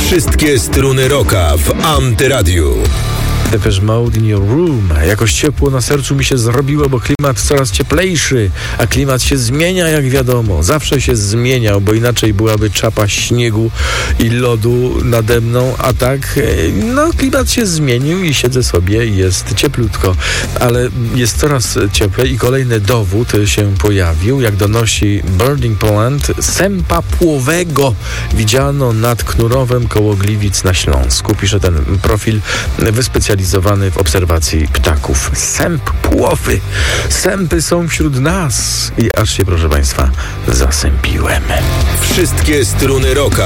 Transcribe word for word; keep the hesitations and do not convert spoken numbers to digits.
Wszystkie struny rocka w Antyradiu. Depeche Mode in Your Room. Jakoś ciepło na sercu mi się zrobiło, bo klimat coraz cieplejszy, a klimat się zmienia, jak wiadomo. Zawsze się zmieniał, bo inaczej byłaby czapa śniegu i lodu nade mną, a tak, no, klimat się zmienił i siedzę sobie i jest cieplutko. Ale jest coraz cieplej i kolejny dowód się pojawił, jak donosi Burning Poland, sępa płowego widziano nad Knurowem koło Gliwic na Śląsku. Pisze ten profil wyspecjalizowany w obserwacji ptaków. Sęp płowy. Sępy są wśród nas. I aż się, proszę Państwa, zasępiłem. Wszystkie struny rocka